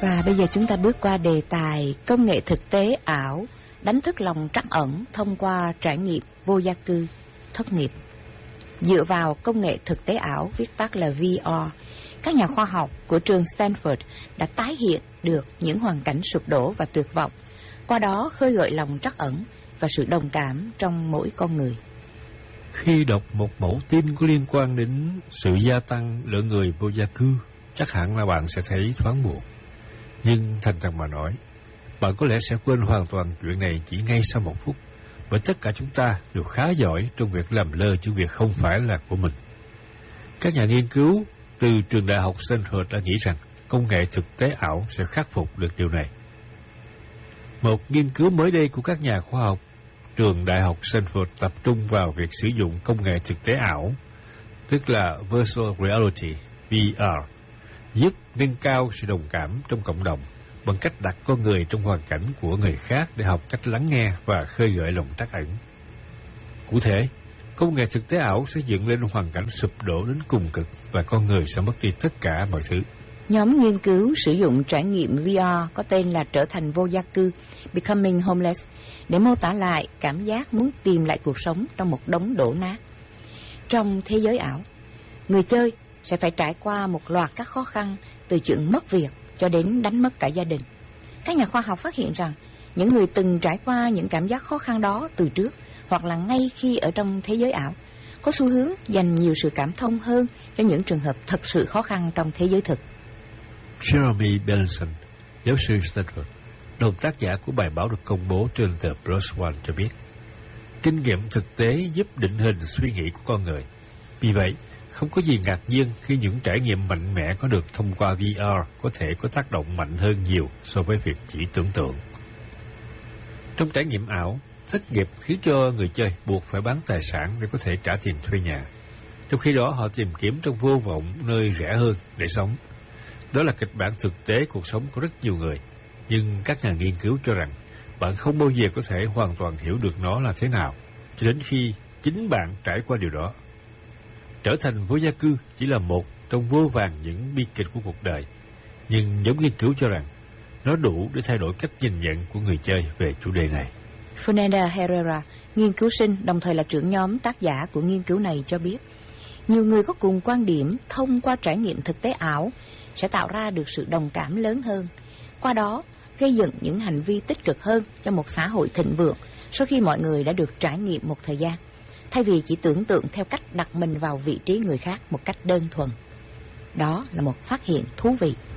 Và bây giờ chúng ta bước qua đề tài công nghệ thực tế ảo đánh thức lòng trắc ẩn thông qua trải nghiệm vô gia cư thất nghiệp. Dựa vào công nghệ thực tế ảo, viết tắt là VR, các nhà khoa học của trường Stanford đã tái hiện được những hoàn cảnh sụp đổ và tuyệt vọng, qua đó khơi gợi lòng trắc ẩn và sự đồng cảm trong mỗi con người. Khi đọc một mẫu tin có liên quan đến sự gia tăng lượng người vô gia cư, chắc hẳn là bạn sẽ thấy thoáng buồn. Nhưng thành thật mà nói, bạn có lẽ sẽ quên hoàn toàn chuyện này chỉ ngay sau một phút, bởi tất cả chúng ta đều khá giỏi trong việc làm lơ những việc không phải là của mình. Các nhà nghiên cứu từ trường đại học Stanford đã nghĩ rằng công nghệ thực tế ảo sẽ khắc phục được điều này. Một nghiên cứu mới đây của các nhà khoa học trường đại học Stanford tập trung vào việc sử dụng công nghệ thực tế ảo, tức là Virtual Reality, VR, giúp nâng cao sự đồng cảm trong cộng đồng bằng cách đặt con người trong hoàn cảnh của người khác để học cách lắng nghe và khơi gợi lòng trắc ẩn. Cụ thể, công nghệ thực tế ảo sẽ dựng lên hoàn cảnh sụp đổ đến cùng cực và con người sẽ mất đi tất cả mọi thứ. Nhóm nghiên cứu sử dụng trải nghiệm VR có tên là trở thành vô gia cư, Becoming Homeless, để mô tả lại cảm giác muốn tìm lại cuộc sống trong một đống đổ nát. Trong thế giới ảo, người chơi sẽ phải trải qua một loạt các khó khăn từ chuyện mất việc cho đến đánh mất cả gia đình. Các nhà khoa học phát hiện rằng những người từng trải qua những cảm giác khó khăn đó từ trước hoặc là ngay khi ở trong thế giới ảo có xu hướng dành nhiều sự cảm thông hơn cho những trường hợp thật sự khó khăn trong thế giới thực. Jeremy Benson, giáo sư Stanford, đồng tác giả của bài báo được công bố trên tờ PLOS ONE cho biết, kinh nghiệm thực tế giúp định hình suy nghĩ của con người. Vì vậy, không có gì ngạc nhiên khi những trải nghiệm mạnh mẽ có được thông qua VR có thể có tác động mạnh hơn nhiều so với việc chỉ tưởng tượng. Trong trải nghiệm ảo, thất nghiệp khiến cho người chơi buộc phải bán tài sản để có thể trả tiền thuê nhà. Trong khi đó, họ tìm kiếm trong vô vọng nơi rẻ hơn để sống. Đó là kịch bản thực tế cuộc sống của rất nhiều người. Nhưng các nhà nghiên cứu cho rằng bạn không bao giờ có thể hoàn toàn hiểu được nó là thế nào, cho đến khi chính bạn trải qua điều đó. Trở thành vô gia cư chỉ là một trong vô vàn những bi kịch của cuộc đời, nhưng nhóm nghiên cứu cho rằng nó đủ để thay đổi cách nhìn nhận của người chơi về chủ đề này. Fernanda Herrera, nghiên cứu sinh đồng thời là trưởng nhóm tác giả của nghiên cứu này cho biết, nhiều người có cùng quan điểm thông qua trải nghiệm thực tế ảo sẽ tạo ra được sự đồng cảm lớn hơn, qua đó gây dựng những hành vi tích cực hơn cho một xã hội thịnh vượng sau khi mọi người đã được trải nghiệm một thời gian, thay vì chỉ tưởng tượng theo cách đặt mình vào vị trí người khác một cách đơn thuần. Đó là một phát hiện thú vị